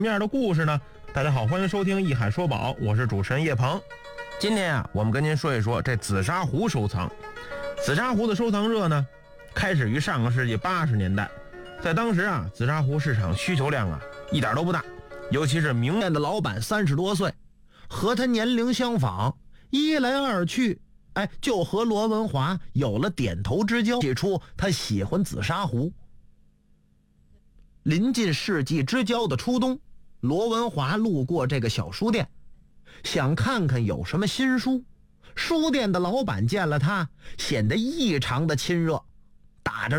面的故事呢？大家好，欢迎收听一海说宝，我是主持人叶鹏。今天啊，我们跟您说一说这紫砂壶收藏。紫砂壶的收藏热呢，开始于上个世纪80年代。在当时啊，紫砂壶市场需求量啊一点都不大，尤其是名店的老板30多岁，和他年龄相仿，一来二去，就和罗文华有了点头之交。起初他喜欢紫砂壶。临近世纪之交的初冬，罗文华路过这个小书店，想看看有什么新书。书店的老板见了他，显得异常的亲热，打着